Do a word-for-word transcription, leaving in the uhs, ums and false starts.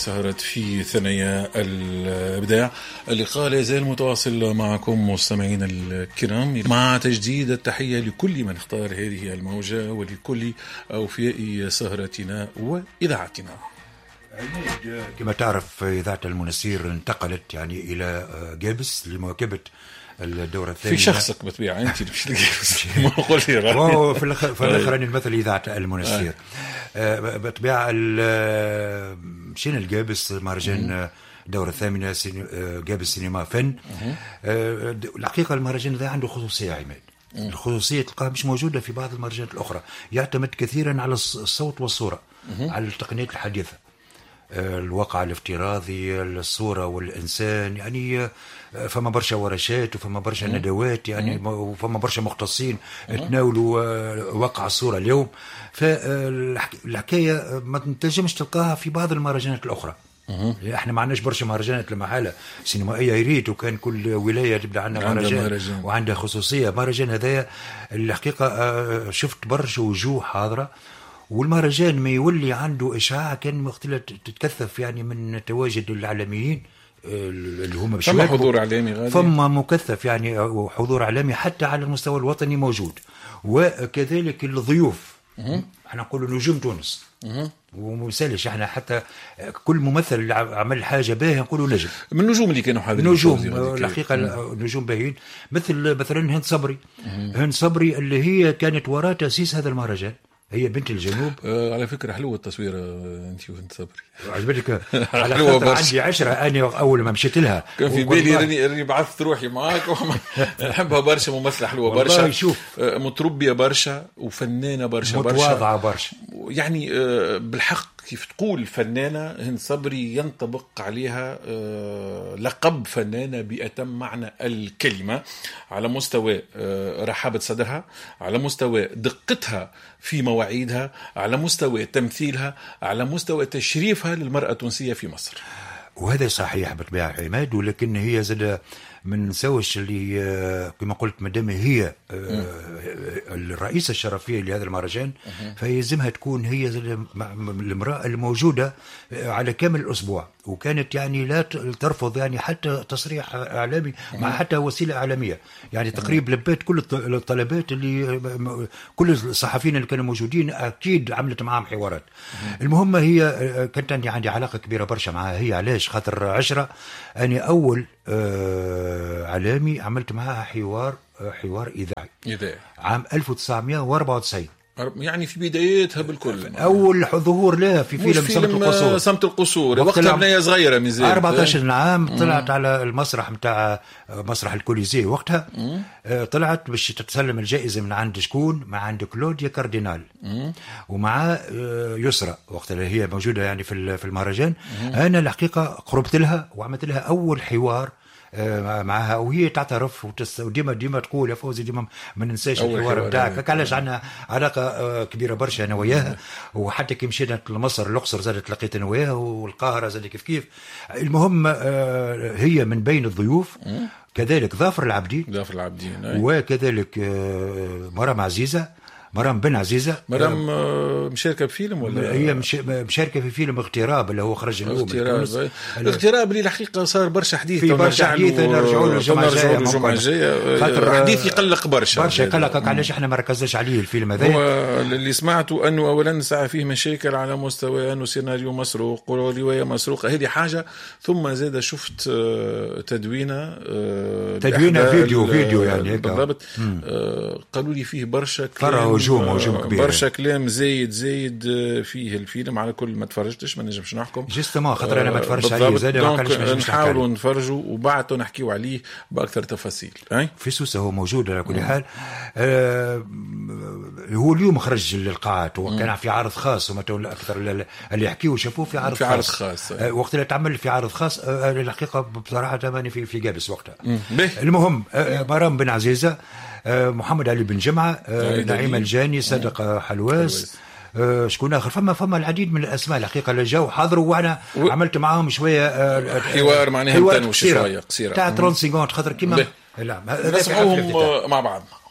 سهرة في ثنايا الإبداع. اللقاء لا يزال متواصل معكم مستمعين الكرام، مع تجديد التحية لكل من اختار هذه الموجة ولكل أوفياء سهرتنا وإذاعتنا. كما تعرف إذاعة المنسير انتقلت يعني إلى جابس لمواكبة الدورة الثانية في شخصك بطبيعة أنت مش جابس ما أقول لي وهو في الآخر في الآخر أنا المثل إذاعة المنسير بطبيعة مشينا الجابس مهرجان الدورة الثامنة جابس سينما فن. الحقيقة المهرجان ذا عنده خصوصية عماد، الخصوصية تلقاها مش موجودة في بعض المهرجانات الأخرى، يعتمد كثيرا على الصوت والصورة، على التقنيات الحديثة، الواقع الافتراضي، الصورة والإنسان، يعني فما برشا ورشات وفما برشا ندوات يعني وفما برشا مختصين تناولوا واقع الصورة اليوم. فالحكاية ما تنجمش تلقاها في بعض المهرجانات الأخرى. احنا ما عندناش برشا مهرجانات لمحالة سينمائية، يريد وكان كل ولاية تبدا عندنا مهرجان وعندها خصوصية. مهرجان هذايا الحقيقة شفت برشا وجوه حاضرة، والمهرجان ما يولي عنده إشعاع كان مختلف تتكثف يعني من تواجد العالميين اللي هم فما حضور إعلامي غادي، فما مكثف يعني حضور إعلامي حتى على المستوى الوطني موجود، وكذلك الضيوف. احنا نقول نجوم تونس ومسالش احنا حتى كل ممثل عمل حاجه باهيه نقولوا نجم من النجوم اللي كانوا حاضرين. نجوم الحقيقه نجوم باهين، مثل مثلا هند صبري. هند صبري اللي هي كانت وراء تاسيس هذا المهرجان، هي بنت الجنوب. آه على فكرة حلوة التصوير انت وهند صبري، عجبتك؟ على خاطر عندي عشرة انا اول ما مشيت لها كان في بالي راني راني بعثت روحي معاك نحبها برشا، ممثلة حلوة برشا، شوف متربية برشا وفنانة برشا برشا، متواضعة برشا، يعني بالحق كيف تقول فنانة. هند صبري ينطبق عليها لقب فنانة بأتم معنى الكلمة، على مستوى رحابة صدرها، على مستوى دقتها في مواعيدها، على مستوى تمثيلها، على مستوى تشريفها للمرأة التونسية في مصر. وهذا صحيح بطبيعة عماد، ولكن هي زاد من سوش اللي كما قلت مدام هي الرئيسة الشرفية لهذا المهرجان، فيلزمها تكون هي المرأة الموجودة على كامل الأسبوع، وكانت يعني لا ترفض يعني حتى تصريح إعلامي مع حتى وسيلة إعلامية، يعني تقريبا لبيت كل الطلبات اللي كل الصحفيين اللي كانوا موجودين أكيد عملت معهم حوارات. المهم هي كانت عندي عندي علاقة كبيرة برشا معها. هي علاش؟ خاطر عشرة أنا أول آه علامي عملت معها حوار آه حوار إذاعي إذاعي عام ألف وتسعمائة وأربعة وتسعين، يعني في بدايتها بالكل. أول ظهور لها في فيلم, فيلم صمت القصور. صمت القصور وقتها بنية صغيرة مازالت أربعة عشر عام. طلعت على المسرح متاع مسرح الكوليزيه وقتها. آه طلعت باش تتسلم الجائزة من عند شكون؟ مع عند كلوديا كاردينال ومع آه يسرى وقتها هي موجودة يعني في في المهرجان. أنا الحقيقة قربت لها وعملت لها أول حوار معها، وهي تعترف وديما ديما تقول يا فوزي ديما ما ننساش الحوار بتاعك. علاش عندنا علاقه كبيره برشا انا وياها، وحتى كي مشينا لمصر الاقصر زادت لقيت انا وياها، والقاهره زاد كيف كيف. المهم هي من بين الضيوف كذلك ظافر العبدي ظافر العبدي وكذلك مرام عزيزه مرام بن عزيزة. مرام مشاركة بفيلم ولا هي مشاركة في فيلم اغتراب اللي هو خرج اليوم. اغتراب اغتراب اللي الحقيقة صار برشا حديث، في برشا حديث نرجعوا له الجمعة الجاية. خاطر حديث يقلق برشا برشا يقلقك. علاش احنا ما ركزناش عليه الفيلم هذا؟ هو اللي سمعته انه اولا ساعة فيه مشاكل على مستوى انه سيناريو مسروق ورواية مسروقة، هذه حاجة. ثم زاد شفت تدوينة تدوينة فيديو فيديو يعني بالضبط. قالوا لي فيه برشا هجوم هجوم كبير، برشا كلام زايد زايد فيه الفيلم. على كل ما تفرجتش ما نجمش نحكم جستما خاطر انا ما تفرجش عليه زاد، ما قالش ما نجمش نحاولوا نفرجوا وبعد نحكيوا عليه باكثر تفاصيل. اي في سوسه هو موجود على كل حال. آه هو اليوم خرج للقاعات وكان في عرض خاص، وما اكثر اللي يحكيوا شافوه في عرض في خاص, عرض خاص. آه وقت اللي تعمل في عرض خاص آه الحقيقه بصراحه تماني في في جابس وقتها. المهم آه مرام بن عزيزه، آه محمد علي بن جمعة، آه نعيم الجاني، صدق حلواس، آه شكون اخر. فما فما العديد من الاسماء الحقيقه اللي جاوا حضروا، وانا و... عملت معاهم شويه آه حوار معناها متنوع شويه قصيره تاع ثلاثين سكوند خاطر كيما لا نسمعوهم مع بعض.